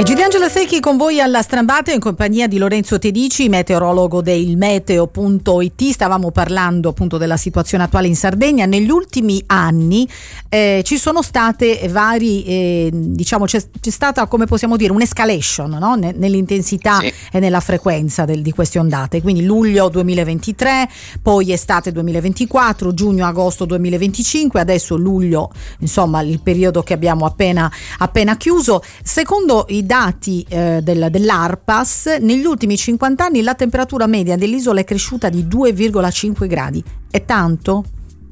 G. D'Angelo Secchi con voi alla Strambata in compagnia di Lorenzo Tedici, meteorologo del meteo.it. Stavamo parlando appunto della situazione attuale in Sardegna. Negli ultimi anni ci sono state vari, diciamo c'è stata, come possiamo dire, un'escalation, no? Nell'intensità e nella frequenza di queste ondate. Quindi luglio 2023, poi estate 2024, giugno-agosto 2025, adesso luglio, insomma il periodo che abbiamo appena chiuso. Secondo i dati dell'ARPAS, negli ultimi 50 anni la temperatura media dell'isola è cresciuta di 2,5 gradi. È tanto?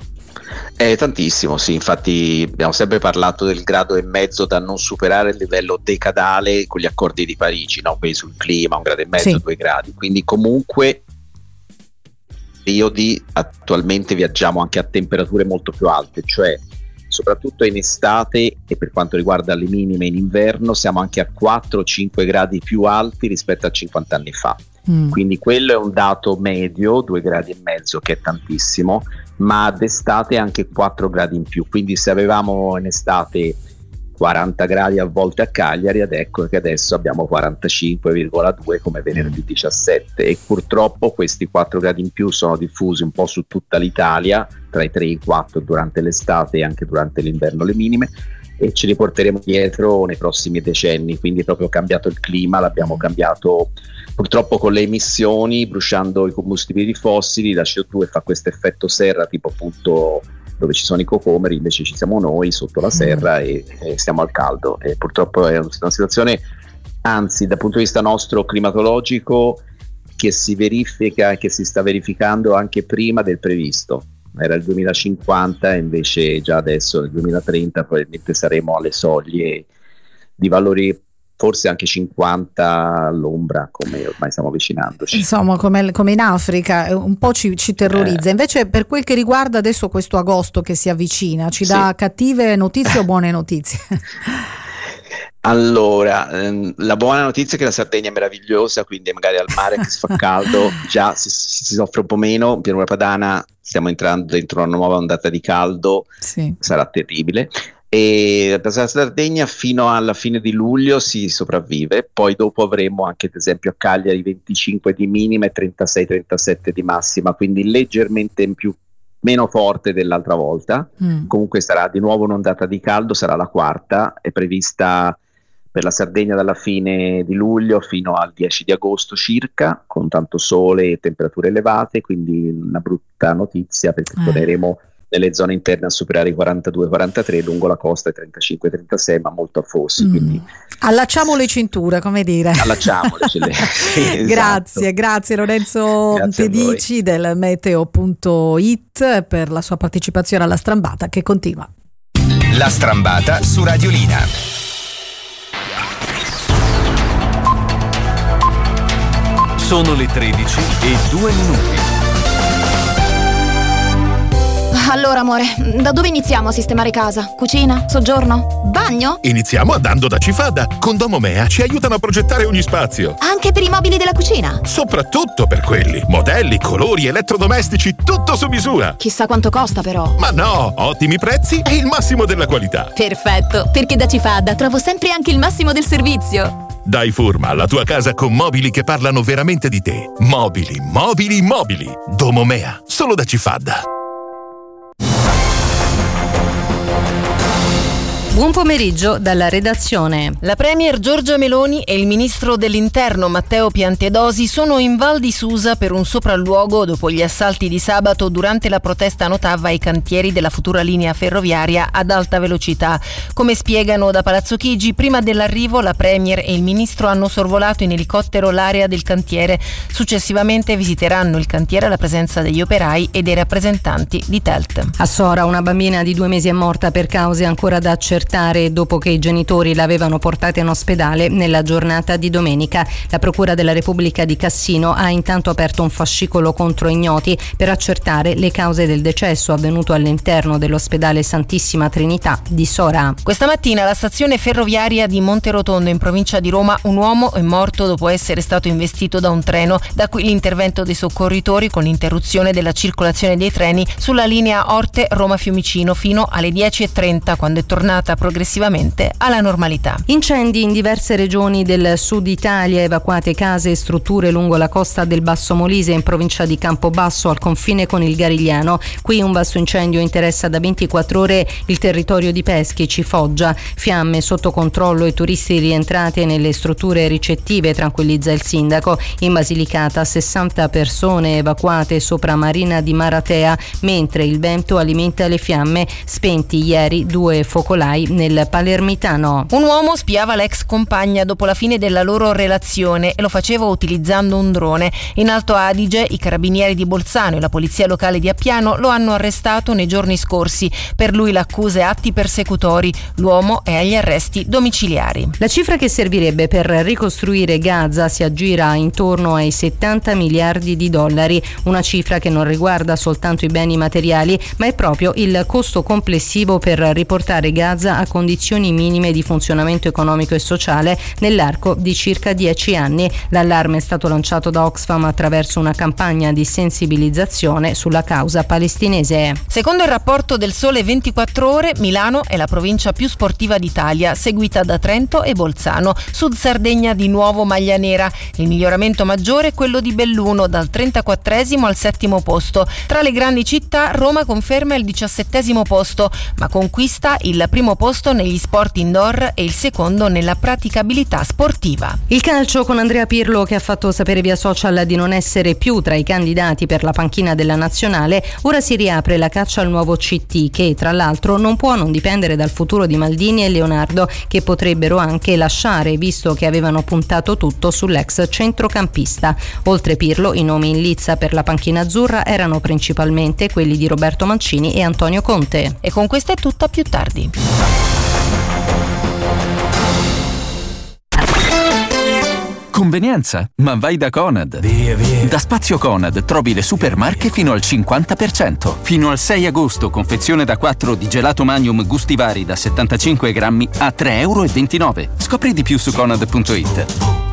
È tantissimo, sì. Infatti abbiamo sempre parlato del 1,5 gradi da non superare il livello decadale con gli accordi di Parigi, no? Quelli sul clima, 1,5 gradi, 2 gradi. Quindi comunque periodi attualmente viaggiamo anche a temperature molto più alte, cioè soprattutto in estate, e per quanto riguarda le minime in inverno siamo anche a 4-5 gradi più alti rispetto a 50 anni fa. Quindi quello è un dato medio, 2,5 gradi, che è tantissimo, ma d'estate anche 4 gradi in più. Quindi se avevamo in estate 40 gradi a volte a Cagliari, ecco che adesso abbiamo 45,2 come venerdì 17, e purtroppo questi 4 gradi in più sono diffusi un po' su tutta l'Italia, tra i 3 e i 4 durante l'estate e anche durante l'inverno le minime, e ce li porteremo dietro nei prossimi decenni. Quindi è proprio cambiato il clima, l'abbiamo cambiato purtroppo con le emissioni, bruciando i combustibili fossili, la CO2 fa questo effetto serra, tipo appunto dove ci sono i cocomeri, invece ci siamo noi sotto la serra e stiamo al caldo, e purtroppo è una situazione, anzi dal punto di vista nostro climatologico, che si verifica, che si sta verificando anche prima del previsto. Era il 2050 e invece già adesso nel 2030 probabilmente saremo alle soglie di valori forse anche 50 all'ombra, come ormai stiamo avvicinandoci. Insomma, come in Africa, un po' ci terrorizza. Invece per quel che riguarda adesso questo agosto che si avvicina, ci dà cattive notizie o buone notizie? Allora, la buona notizia è che la Sardegna è meravigliosa, quindi magari al mare che si fa caldo già si soffre un po' meno. In Pianura Padana stiamo entrando dentro una nuova ondata di caldo, sarà terribile. E per la Sardegna fino alla fine di luglio si sopravvive, poi dopo avremo anche ad esempio a Cagliari 25 di minima e 36-37 di massima, quindi leggermente meno forte dell'altra volta. Comunque sarà di nuovo un'ondata di caldo, sarà la quarta, è prevista per la Sardegna dalla fine di luglio fino al 10 di agosto circa, con tanto sole e temperature elevate, quindi una brutta notizia, perché torneremo nelle zone interne a superare i 42-43, lungo la costa i 35-36, ma molto affosi. Quindi allacciamo le cinture, come dire. Allacciamole. Esatto. Grazie Lorenzo Tedici del meteo.it per la sua partecipazione alla Strambata, che continua. La Strambata su Radiolina. Sono le 13:02. Allora amore, da dove iniziamo a sistemare casa? Cucina? Soggiorno? Bagno? Iniziamo andando da Cifada. Con Domomea ci aiutano a progettare ogni spazio. Anche per i mobili della cucina? Soprattutto per quelli. Modelli, colori, elettrodomestici, tutto su misura. Chissà quanto costa però. Ma no, ottimi prezzi e il massimo della qualità. Perfetto, perché da Cifada trovo sempre anche il massimo del servizio. Dai forma alla tua casa con mobili che parlano veramente di te. Mobili. Domomea, solo da Cifada. Buon pomeriggio dalla redazione. La premier Giorgia Meloni e il ministro dell'Interno Matteo Piantedosi sono in Val di Susa per un sopralluogo dopo gli assalti di sabato durante la protesta a Notava ai cantieri della futura linea ferroviaria ad alta velocità. Come spiegano da Palazzo Chigi, prima dell'arrivo la premier e il ministro hanno sorvolato in elicottero l'area del cantiere. Successivamente visiteranno il cantiere alla presenza degli operai e dei rappresentanti di Telt. A Sora una bambina di 2 mesi è morta per cause ancora da accertare dopo che i genitori l'avevano portata in ospedale nella giornata di domenica. La Procura della Repubblica di Cassino ha intanto aperto un fascicolo contro ignoti per accertare le cause del decesso avvenuto all'interno dell'ospedale Santissima Trinità di Sora. Questa mattina alla stazione ferroviaria di Monterotondo in provincia di Roma un uomo è morto dopo essere stato investito da un treno, da qui l'intervento dei soccorritori con l'interruzione della circolazione dei treni sulla linea Orte-Roma-Fiumicino fino alle 10:30, quando è tornata progressivamente alla normalità. Incendi in diverse regioni del sud Italia, evacuate case e strutture lungo la costa del Basso Molise in provincia di Campobasso al confine con il Garigliano. Qui un vasto incendio interessa da 24 ore il territorio di Peschici, Foggia. Fiamme sotto controllo e turisti rientrati nelle strutture ricettive, tranquillizza il sindaco. In Basilicata 60 persone evacuate sopra Marina di Maratea, mentre il vento alimenta le fiamme. Spenti ieri 2 focolai nel Palermitano. Un uomo spiava l'ex compagna dopo la fine della loro relazione e lo faceva utilizzando un drone. In Alto Adige i carabinieri di Bolzano e la polizia locale di Appiano lo hanno arrestato nei giorni scorsi. Per lui l'accusa è atti persecutori. L'uomo è agli arresti domiciliari. La cifra che servirebbe per ricostruire Gaza si aggira intorno ai 70 miliardi di dollari, una cifra che non riguarda soltanto i beni materiali, ma è proprio il costo complessivo per riportare Gaza a condizioni minime di funzionamento economico e sociale nell'arco di circa 10 anni. L'allarme è stato lanciato da Oxfam attraverso una campagna di sensibilizzazione sulla causa palestinese. Secondo il rapporto del Sole 24 Ore, Milano è la provincia più sportiva d'Italia, seguita da Trento e Bolzano. Sud Sardegna di nuovo maglia nera. Il miglioramento maggiore è quello di Belluno, dal 34esimo al 7° posto. Tra le grandi città, Roma conferma il 17° posto, ma conquista il primo posto negli sport indoor e il secondo nella praticabilità sportiva. Il calcio con Andrea Pirlo, che ha fatto sapere via social di non essere più tra i candidati per la panchina della nazionale. Ora si riapre la caccia al nuovo CT, che tra l'altro non può non dipendere dal futuro di Maldini e Leonardo, che potrebbero anche lasciare, visto che avevano puntato tutto sull'ex centrocampista. Oltre Pirlo, i nomi in lizza per la panchina azzurra erano principalmente quelli di Roberto Mancini e Antonio Conte. E con questo è tutto, a più tardi. Convenienza, ma vai da Conad. Via. Da Spazio Conad trovi le supermarche fino al 50%. Fino al 6 agosto, confezione da 4 di gelato Magnum gusti vari da 75 grammi a €3,29. Scopri di più su Conad.it.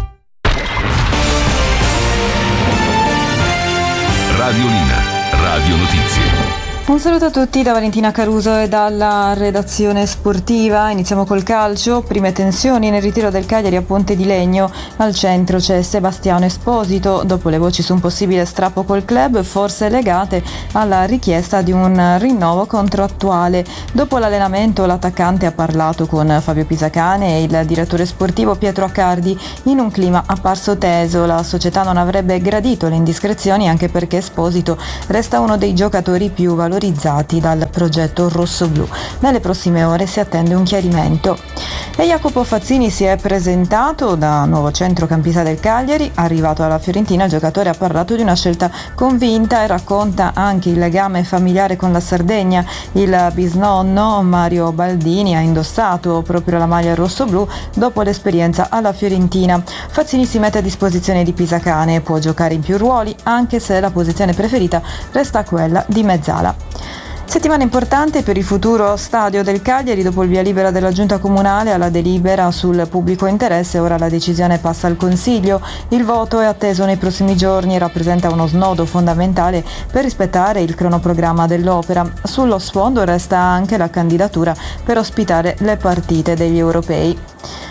Radiolina, Radio Notizie. Un saluto a tutti da Valentina Caruso e dalla redazione sportiva. Iniziamo col calcio. Prime tensioni nel ritiro del Cagliari a Ponte di Legno. Al centro c'è Sebastiano Esposito. Dopo le voci su un possibile strappo col club, forse legate alla richiesta di un rinnovo contrattuale. Dopo l'allenamento l'attaccante ha parlato con Fabio Pisacane e il direttore sportivo Pietro Accardi in un clima apparso teso. La società non avrebbe gradito le indiscrezioni, anche perché Esposito resta uno dei giocatori più valorizzati dal progetto rossoblu. Nelle prossime ore si attende un chiarimento. E Jacopo Fazzini si è presentato da nuovo centrocampista del Cagliari. Arrivato alla Fiorentina, il giocatore ha parlato di una scelta convinta e racconta anche il legame familiare con la Sardegna. Il bisnonno Mario Baldini ha indossato proprio la maglia rossoblu dopo l'esperienza alla Fiorentina. Fazzini si mette a disposizione di Pisacane, può giocare in più ruoli, anche se la posizione preferita resta quella di mezzala. Settimana importante per il futuro stadio del Cagliari. Dopo il via libera della Giunta Comunale alla delibera sul pubblico interesse, ora la decisione passa al Consiglio. Il voto è atteso nei prossimi giorni e rappresenta uno snodo fondamentale per rispettare il cronoprogramma dell'opera. Sullo sfondo resta anche la candidatura per ospitare le partite degli europei.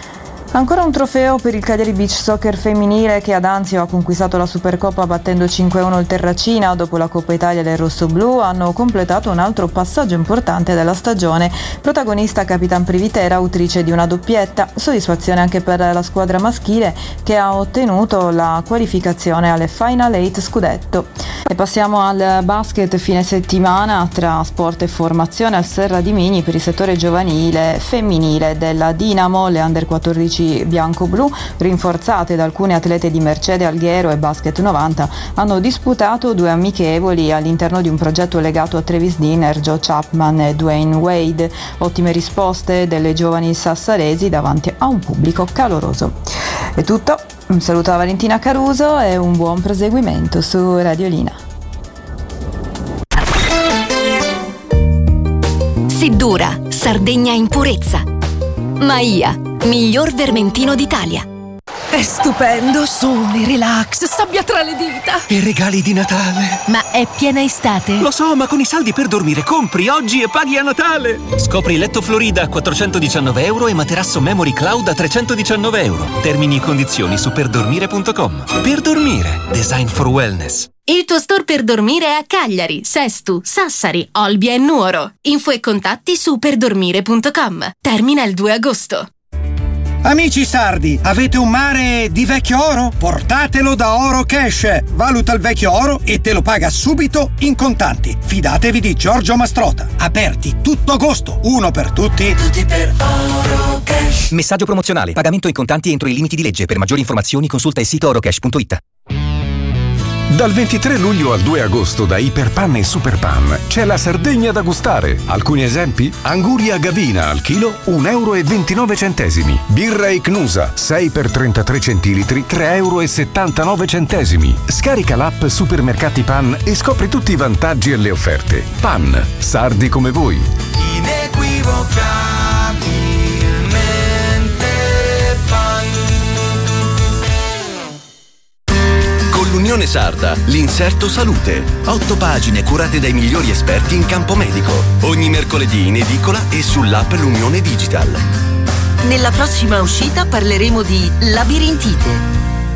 Ancora un trofeo per il Cagliari Beach Soccer femminile, che ad Anzio ha conquistato la Supercoppa battendo 5-1 il Terracina. Dopo la Coppa Italia le rossoblù hanno completato un altro passaggio importante della stagione. Protagonista Capitan Privitera, autrice di una doppietta. Soddisfazione anche per la squadra maschile, che ha ottenuto la qualificazione alle Final 8 Scudetto. E passiamo al basket. Fine settimana tra sport e formazione al Serra di Migni per il settore giovanile femminile della Dinamo. Le under 14 bianco-blu, rinforzate da alcune atlete di Mercede Alghero e Basket 90, hanno disputato 2 amichevoli all'interno di un progetto legato a Travis Dinner, Joe Chapman e Dwayne Wade. Ottime risposte delle giovani sassaresi davanti a un pubblico caloroso. È tutto, un saluto da Valentina Caruso e un buon proseguimento su Radiolina. Siddura, Sardegna in purezza. Maia, miglior vermentino d'Italia. È stupendo, sole, relax, sabbia tra le dita. E regali di Natale. Ma è piena estate. Lo so, ma con i saldi per dormire compri oggi e paghi a Natale. Scopri letto Florida a €419 e materasso Memory Cloud a €319. Termini e condizioni su perdormire.com. Per dormire, design for wellness. Il tuo store per dormire è a Cagliari, Sestu, Sassari, Olbia e Nuoro. Info e contatti su perdormire.com. Termina il 2 agosto. Amici sardi, avete un mare di vecchio oro? Portatelo da Oro Cash. Valuta il vecchio oro e te lo paga subito in contanti. Fidatevi di Giorgio Mastrota. Aperti tutto agosto. Uno per tutti. Tutti per Oro Cash. Messaggio promozionale. Pagamento in contanti entro i limiti di legge. Per maggiori informazioni consulta il sito orocash.it. Dal 23 luglio al 2 agosto da Iperpan e Superpan c'è la Sardegna da gustare. Alcuni esempi? Anguria Gavina al chilo €1,29. Birra Icnusa 6 x 33 centilitri €3,79. Scarica l'app Supermercati Pan e scopri tutti i vantaggi e le offerte. Pan, sardi come voi. L'Unione Sarda, l'Inserto Salute. 8 pagine curate dai migliori esperti in campo medico. Ogni mercoledì in edicola e sull'app L'Unione Digital. Nella prossima uscita parleremo di labirintite.